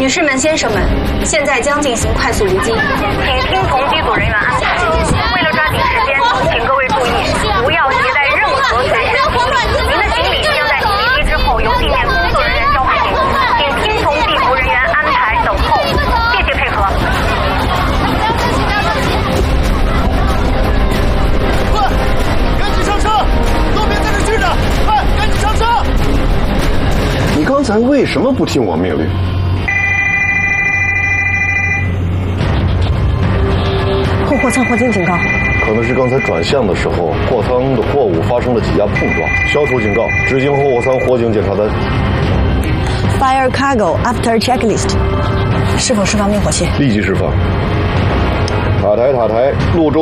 女士们、先生们，现在将进行快速离机，请听从机组人员安排。为了抓紧时间，请各位注意，不要携带任何随身行李。您的行李将在离机之后由地面工作人员交还给您，请听从地服人员安排等候。谢谢配合。 快，赶紧上车！都别在这拘着，快，赶紧上车！ 你刚才为什么不听我命令？ 后货舱环境警告。 可能是刚才转向的时候，货舱的货物发生了挤压碰撞。消除警告，执行后货舱火警检查单。 Fire cargo after checklist。是否释放灭火器？ 立即释放。塔台，陆中。